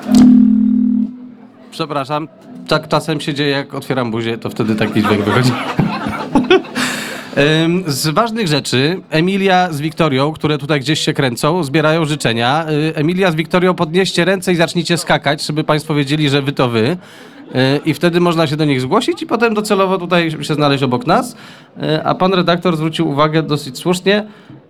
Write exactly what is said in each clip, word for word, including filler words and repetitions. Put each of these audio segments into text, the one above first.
Przepraszam, tak czasem się dzieje, jak otwieram buzię, to wtedy taki dźwięk wychodzi. Ym, Z ważnych rzeczy Emilia z Wiktorią, które tutaj gdzieś się kręcą, zbierają życzenia. Y, Emilia z Wiktorią, podnieście ręce i zacznijcie skakać, żeby państwo wiedzieli, że wy to wy. Y, I wtedy można się do nich zgłosić i potem docelowo tutaj się znaleźć obok nas. Y, A pan redaktor zwrócił uwagę dosyć słusznie,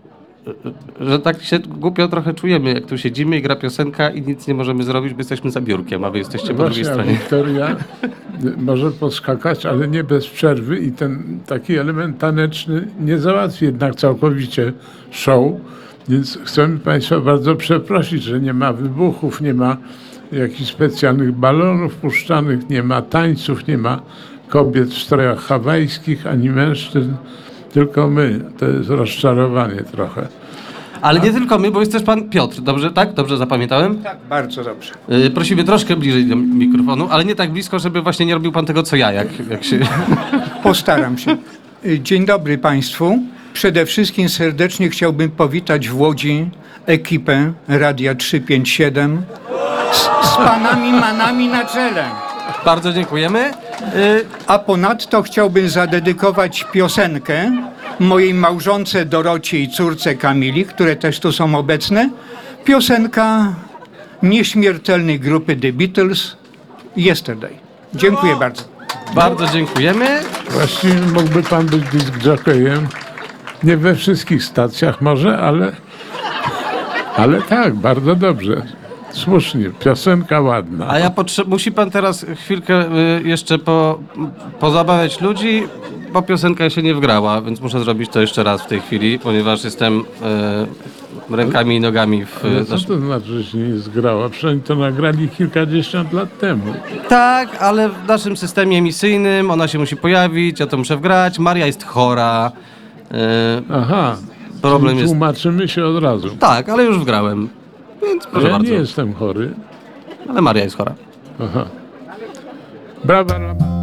że tak się głupio trochę czujemy, jak tu siedzimy i gra piosenka i nic nie możemy zrobić, bo jesteśmy za biurkiem, a wy jesteście po drugiej Właśnie, stronie. Wiktoria może podskakać, ale nie bez przerwy i ten taki element taneczny nie załatwi jednak całkowicie show, więc chcemy Państwa bardzo przeprosić, że nie ma wybuchów, nie ma jakichś specjalnych balonów puszczanych, nie ma tańców, nie ma kobiet w strojach hawajskich, ani mężczyzn, tylko my. To jest rozczarowanie trochę. Ale nie tylko my, bo jest też pan Piotr, dobrze, tak? Dobrze zapamiętałem? Tak, bardzo dobrze. Yy, prosimy troszkę bliżej do mikrofonu, ale nie tak blisko, żeby właśnie nie robił pan tego, co ja, jak, jak się... Postaram się. Dzień dobry Państwu. Przede wszystkim serdecznie chciałbym powitać w Łodzi ekipę Radia trzysta pięćdziesiąt siedem z, z panami manami na czele. Bardzo dziękujemy. Yy, A ponadto chciałbym zadedykować piosenkę mojej małżonce Dorocie i córce Kamili, które też tu są obecne. Piosenka nieśmiertelnej grupy The Beatles, Yesterday. Dziękuję bardzo. bardzo dziękujemy. Właściwie mógłby Pan być disc jockeyem. Nie we wszystkich stacjach może, ale, ale tak, bardzo dobrze. Słusznie, piosenka ładna. A ja potrze- musi pan teraz chwilkę y, jeszcze po, pozabawiać ludzi, bo piosenka się nie wgrała, więc muszę zrobić to jeszcze raz w tej chwili, ponieważ jestem y, rękami i nogami w... Ale co naszym- to znaczy, że się nie zgrała? Przecież oni to nagrali kilkadziesiąt lat temu. Tak, ale w naszym systemie emisyjnym ona się musi pojawić, ja to muszę wgrać. Maria jest chora. y, Aha, Problem czyli jest... tłumaczymy się od razu. Tak, ale już wgrałem, więc proszę Ja bardzo. nie jestem chory. Ale Maria jest chora. Aha. Brawa, brawa.